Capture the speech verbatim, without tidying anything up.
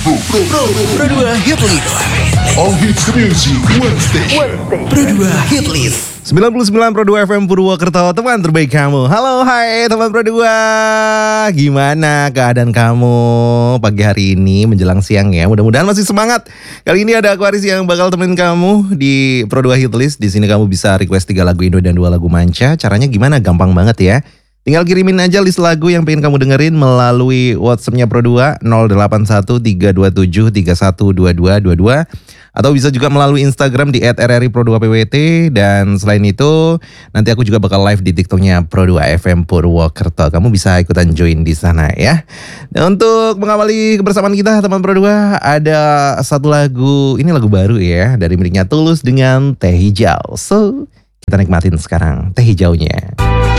Pro dua Hit List. All hits music, one station. Pro dua Hit List. sembilan puluh sembilan Pro dua F M Purwokerto, teman terbaik kamu. Halo, hai teman Pro dua. Gimana keadaan kamu pagi hari ini menjelang siang ya? Mudah-mudahan masih semangat. Kali ini ada Aquaris yang bakal temenin kamu di Pro dua Hit List. Di sini kamu bisa request tiga lagu Indo dan dua lagu manca. Caranya gimana? Gampang banget ya. Tinggal kirimin aja list lagu yang pengen kamu dengerin melalui WhatsApp-nya Pro dua nol delapan satu tiga dua tujuh tiga satu dua dua dua dua atau bisa juga melalui Instagram di et r r i pro dua p w t. Dan selain itu nanti aku juga bakal live di TikToknya Pro dua F M Purwokerto. Kamu bisa ikutan join di sana ya. Dan untuk mengawali kebersamaan kita teman Pro dua, ada satu lagu, ini lagu baru ya, dari miliknya Tulus dengan Teh Hijau. So kita nikmatin sekarang Teh Hijaunya.